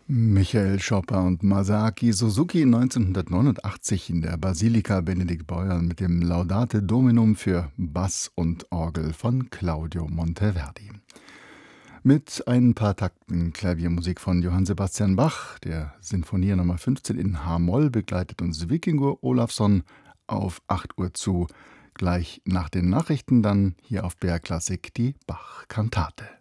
Michael Schopper und Masaaki Suzuki 1989 in der Basilika Benedikt Beuern mit dem Laudate Dominum für Bass und Orgel von Claudio Monteverdi. Mit ein paar Takten Klaviermusik von Johann Sebastian Bach, der Sinfonie Nummer 15 in H-Moll, begleitet uns Vikingur Olafsson auf 8 Uhr zu. Gleich nach den Nachrichten dann hier auf BR Klassik die Bach-Kantate.